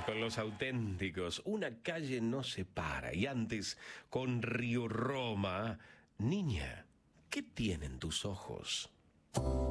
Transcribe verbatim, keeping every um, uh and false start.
con los auténticos. Una calle no se para. Y antes, con Río Roma. Niña, ¿qué tienen tus ojos?